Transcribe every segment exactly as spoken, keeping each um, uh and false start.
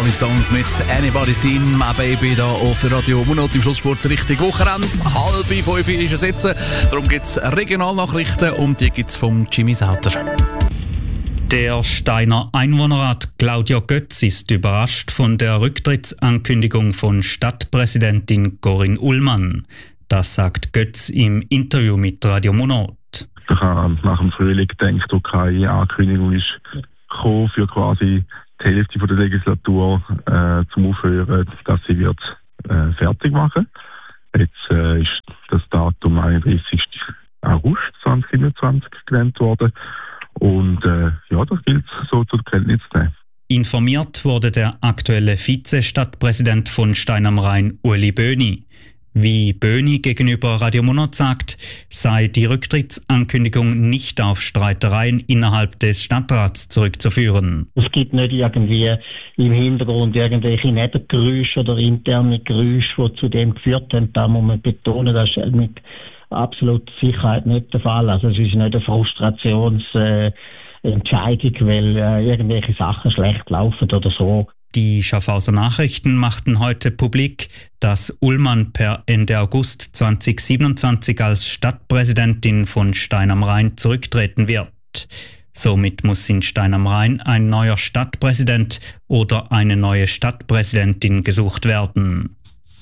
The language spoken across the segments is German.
Rolling Stones mit Anybody Seen My Baby da auf Radio Monat im Schlusssport richtig Wochenende. Halb fünf ist es jetzt. Darum gibt es Regionalnachrichten und die gibt es vom Jimmy Sauter. Der Steiner Einwohnerrat Claudia Götz ist überrascht von der Rücktrittsankündigung von Stadtpräsidentin Corinne Ullmann. Das sagt Götz im Interview mit Radio Monat. Ich habe nach dem Frühling gedacht, dass keine Ankündigung ist gekommen für quasi die Hälfte der Legislatur äh, zum Aufhören, dass sie wird äh, fertig machen. Jetzt äh, ist das Datum einunddreißigsten August zweitausendeinundzwanzig genannt worden. Und äh, ja, das gilt so zur Kenntnis zu nehmen. Informiert wurde der aktuelle Vize-Stadtpräsident von Stein am Rhein, Ueli Böhni. Wie Böhni gegenüber Radio Monat sagt, sei die Rücktrittsankündigung nicht auf Streitereien innerhalb des Stadtrats zurückzuführen. Es gibt nicht irgendwie im Hintergrund irgendwelche Nebengeräusche oder interne Geräusche, die zu dem geführt haben. Da muss man betonen, das ist mit absoluter Sicherheit nicht der Fall. Also es ist nicht eine Frustrationsentscheidung, äh, weil äh, irgendwelche Sachen schlecht laufen oder so. Die Schaffhauser Nachrichten machten heute publik, dass Ullmann per Ende August zweitausendsiebenundzwanzig als Stadtpräsidentin von Stein am Rhein zurücktreten wird. Somit muss in Stein am Rhein ein neuer Stadtpräsident oder eine neue Stadtpräsidentin gesucht werden.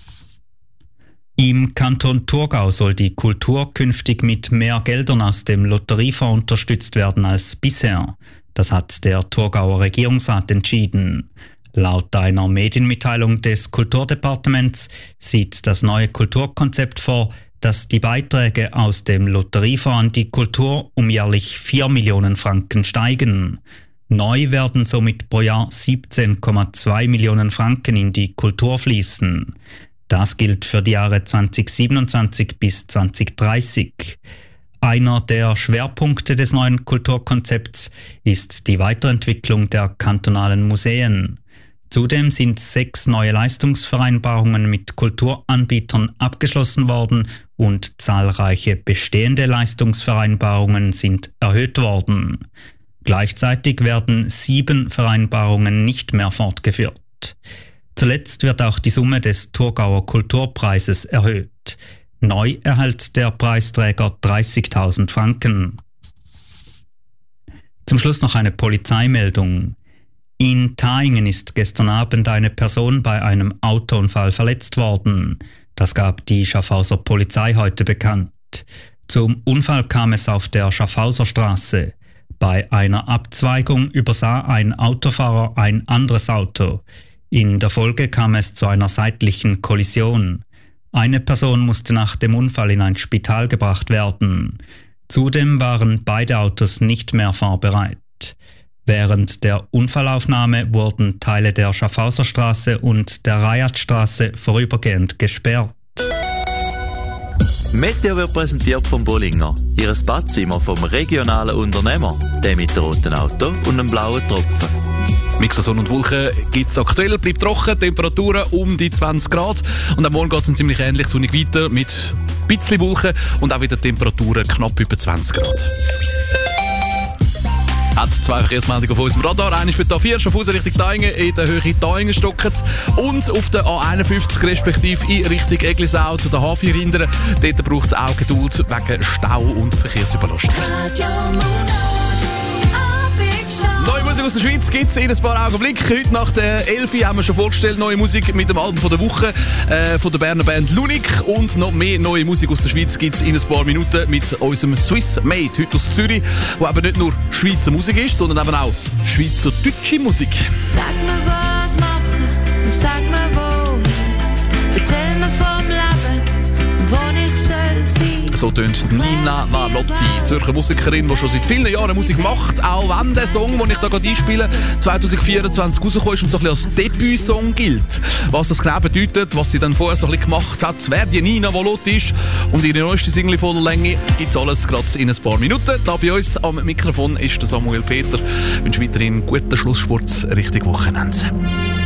Im Kanton Thurgau soll die Kultur künftig mit mehr Geldern aus dem Lotteriefonds unterstützt werden als bisher. Das hat der Thurgauer Regierungsrat entschieden. Laut einer Medienmitteilung des Kulturdepartements sieht das neue Kulturkonzept vor, dass die Beiträge aus dem Lotteriefonds an die Kultur um jährlich vier Millionen Franken steigen. Neu werden somit pro Jahr siebzehn Komma zwei Millionen Franken in die Kultur fließen. Das gilt für die Jahre zweitausendsiebenundzwanzig bis zweitausenddreißig. Einer der Schwerpunkte des neuen Kulturkonzepts ist die Weiterentwicklung der kantonalen Museen. Zudem sind sechs neue Leistungsvereinbarungen mit Kulturanbietern abgeschlossen worden und zahlreiche bestehende Leistungsvereinbarungen sind erhöht worden. Gleichzeitig werden sieben Vereinbarungen nicht mehr fortgeführt. Zuletzt wird auch die Summe des Thurgauer Kulturpreises erhöht. Neu erhält der Preisträger dreißigtausend Franken. Zum Schluss noch eine Polizeimeldung. In Thaingen ist gestern Abend eine Person bei einem Autounfall verletzt worden. Das gab die Schaffhauser Polizei heute bekannt. Zum Unfall kam es auf der Schaffhauser Straße. Bei einer Abzweigung übersah ein Autofahrer ein anderes Auto. In der Folge kam es zu einer seitlichen Kollision. Eine Person musste nach dem Unfall in ein Spital gebracht werden. Zudem waren beide Autos nicht mehr fahrbereit. Während der Unfallaufnahme wurden Teile der Schaffhauser Straße und der Rayatstraße vorübergehend gesperrt. Meteo wird präsentiert vom Bollinger. Ihres Badzimmer vom regionalen Unternehmer. Der mit dem roten Auto und einem blauen Tropfen. Mix von Sonne und Wolken gibt es aktuell, bleibt trocken, Temperaturen um die zwanzig Grad. Und am Morgen geht es ziemlich ähnlich sonnig weiter mit ein bisschen Wolken und auch wieder Temperaturen knapp über zwanzig Grad. Hat zwei Verkehrsmeldungen auf unserem Radar. Eine ist für die A vier, Schaffhausen Richtung Thaingen, in der Höhe Thaingen stocken. Und auf der A einundfünfzig, respektive in Richtung Eglisau zu der H vier hindern. Dort braucht es auch Geduld wegen Stau und Verkehrsüberlastung. Neue Musik aus der Schweiz gibt es in ein paar Augenblicken. Heute nach der elf haben wir schon vorgestellt, neue Musik mit dem Album von der Woche äh, von der Berner Band Lunik. Und noch mehr neue Musik aus der Schweiz gibt es in ein paar Minuten mit unserem Swiss Made, heute aus Zürich, wo eben nicht nur Schweizer Musik ist, sondern eben auch schweizerdeutsche Musik. Sag mir, was machen und sag mir, wo. Erzähl mir vom Leben und wo ich soll sein. So tönt Nina Valotti, Zürcher Musikerin, die schon seit vielen Jahren Musik macht. Auch wenn der Song, den ich da gerade einspiele, zwanzig vierundzwanzig rausgekommen ist und so ein bisschen als Debütsong gilt. Was das genau bedeutet, was sie dann vorher so ein bisschen gemacht hat, wer die Nina Valotti ist und ihre neueste Single voller Länge, gibt es alles gerade in ein paar Minuten. Da bei uns am Mikrofon ist der Samuel Peter. Ich wünsche weiterhin guten Schlusssport, richtig Wochenende.